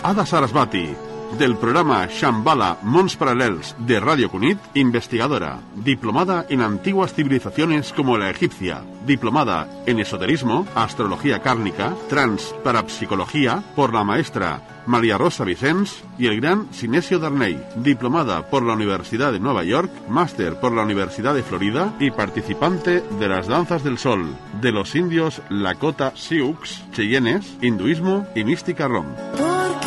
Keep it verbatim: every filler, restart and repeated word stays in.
Ada Sarasvati, del programa Shambhala Mons Paral·lels de Radio Cunit, investigadora, diplomada en antiguas civilizaciones como la egipcia, diplomada en esoterismo, astrología kármica, trans parapsicología por la maestra María Rosa Vicens y el gran Sinesio Darney, diplomada por la Universidad de Nueva York, máster por la Universidad de Florida y participante de las danzas del sol, de los indios Lakota Sioux, Cheyennes, hinduismo y mística rom.